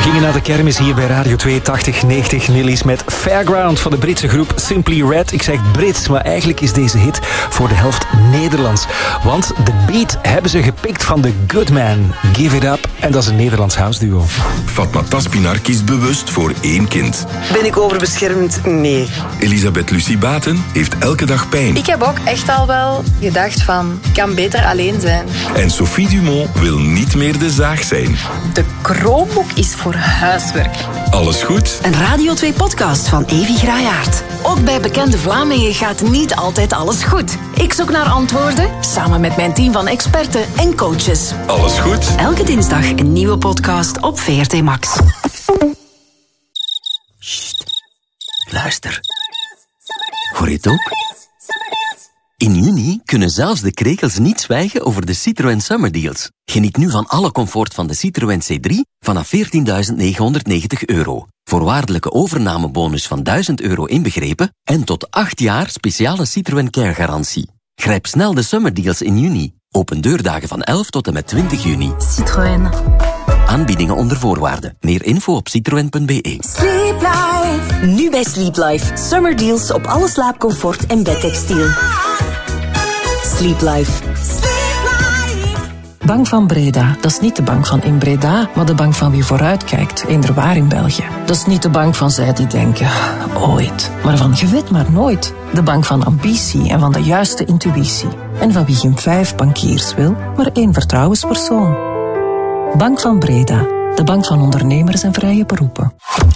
gingen naar de kermis hier bij Radio 8290 Nillies met Fairground van de Britse groep Simply Red. Ik zeg Brits, maar eigenlijk is deze hit voor de helft Nederlands. Want de beat hebben ze gepikt van The Good Man, Give It Up. En dat is een Nederlands house duo. Fatma Taspinar kiest bewust voor 1 kind. Ben ik overbeschermd? Nee. Elisabeth Lucie Baten heeft elke dag pijn. Ik heb ook echt al wel gedacht van, ik kan beter alleen zijn. En Sophie Dumont wil niet meer de zaag zijn. De Chromebook is voor huiswerk. Alles goed? Een Radio 2-podcast van Evi Graayaert. Ook bij Bekende Vlamingen gaat niet altijd alles goed. Ik zoek naar antwoorden, samen met mijn team van experten en coaches. Alles goed? Elke dinsdag een nieuwe podcast op VRT Max. Sst. Luister. Hoor je het ook? In juni kunnen zelfs de krekels niet zwijgen over de Citroën Summer Deals. Geniet nu van alle comfort van de Citroën C3 vanaf €14.990. Voorwaardelijke overnamebonus van €1.000 inbegrepen en tot 8 jaar speciale Citroën Care garantie. Grijp snel de Summer Deals in juni. Open deurdagen van 11 tot en met 20 juni. Citroën. Aanbiedingen onder voorwaarden. Meer info op citroen.be. Sleep Life. Nu bij Sleep Life. Summer deals op alle slaapcomfort en bedtextiel. Sleep Life. Bank van Breda, dat is niet de bank van in Breda, maar de bank van wie vooruitkijkt, inderwaar in België. Dat is niet de bank van zij die denken, ooit, maar van je weet maar nooit. De bank van ambitie en van de juiste intuïtie. En van wie geen 5 bankiers wil, maar 1 vertrouwenspersoon. Bank van Breda, de bank van ondernemers en vrije beroepen.